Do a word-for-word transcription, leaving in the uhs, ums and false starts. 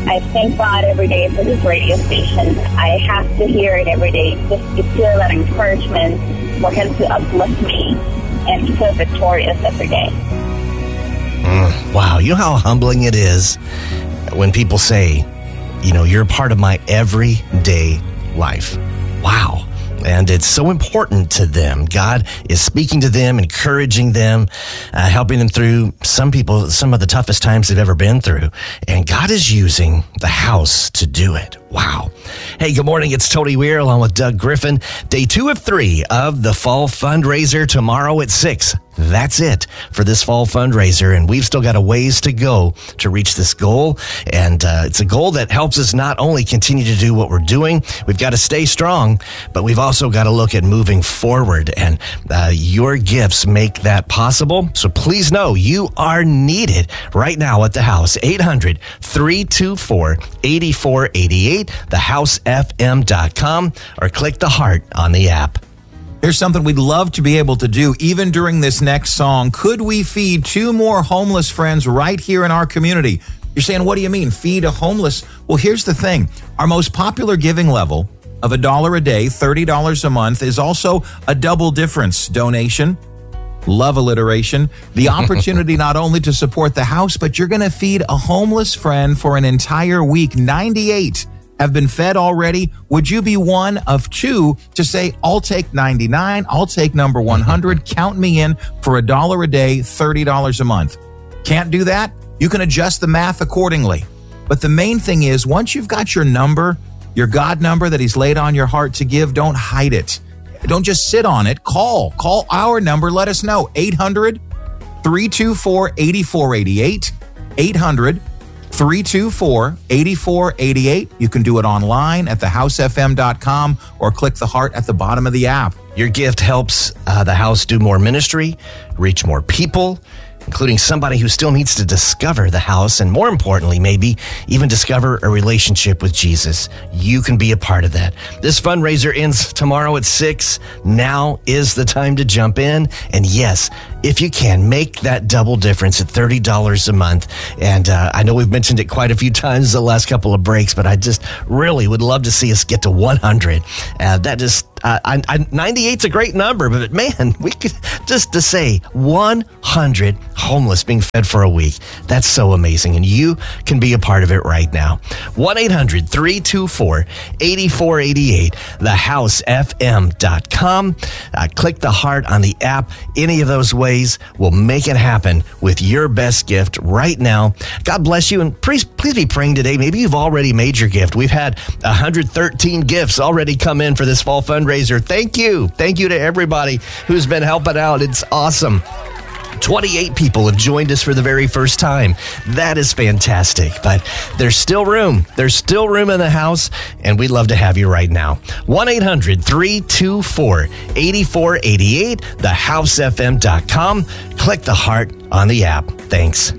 I thank God every day for this radio station. I have to hear it every day just to feel that encouragement for Him to uplift me and to feel victorious every day. Mm, wow, you know how humbling it is when people say, you know, you're a part of my everyday life. Wow. And it's so important to them. God is speaking to them, encouraging them, uh, helping them through some people, some of the toughest times they've ever been through. And God is using the house to do it. Wow. Hey, good morning. It's Tony Weir along with Doug Griffin. Day two of three of the Fall Fundraiser tomorrow at six. That's it for this fall fundraiser, and we've still got a ways to go to reach this goal. And uh, it's a goal that helps us not only continue to do what we're doing, we've got to stay strong, but we've also got to look at moving forward. And uh, your gifts make that possible. So please know you are needed right now at the house. eight hundred, three two four, eight four eight eight, the house f m dot com, or click the heart on the app. Here's something we'd love to be able to do even during this next song. Could we feed two more homeless friends right here in our community? You're saying, what do you mean, feed a homeless? Well, here's the thing. Our most popular giving level of a dollar a day, thirty dollars a month, is also a double difference donation, love alliteration, the opportunity not only to support the house, but you're going to feed a homeless friend for an entire week. ninety-eight have been fed already. Would you be one of two to say, I'll take ninety-nine, I'll take number one hundred, count me in for a dollar a day, thirty dollars a month? Can't do that? You can adjust the math accordingly. But the main thing is, once you've got your number, your God number that He's laid on your heart to give, don't hide it. Don't just sit on it. Call. Call our number. Let us know. eight hundred, three two four, eight four eight eight. eight hundred, three two four, eight four eight eight. You can do it online at the house f m dot com or click the heart at the bottom of the app. Your gift helps uh, the house do more ministry, reach more people, including somebody who still needs to discover the house, and more importantly, maybe even discover a relationship with Jesus. You can be a part of that. This fundraiser ends tomorrow at six. Now is the time to jump in. And yes, if you can, make that double difference at thirty dollars a month. And uh, I know we've mentioned it quite a few times the last couple of breaks, but I just really would love to see us get to one hundred. Uh, that just, uh, I, I, ninety-eight's a great number, but man, we could just to say one hundred homeless being fed for a week. That's so amazing. And you can be a part of it right now. one eight hundred, three two four, eight four eight eight, the house f m dot com. Uh, click the heart on the app. Any of those ways will make it happen with your best gift right now. God bless you, and please, please be praying today. Maybe you've already made your gift. We've had one hundred thirteen gifts already come in for this fall fundraiser. Thank you. Thank you to everybody who's been helping out. It's awesome. twenty-eight people have joined us for the very first time. That is fantastic. But there's still room. There's still room in the house, and we'd love to have you right now. one eight hundred, three two four, eight four eight eight, the house f m dot com. Click the heart on the app. Thanks.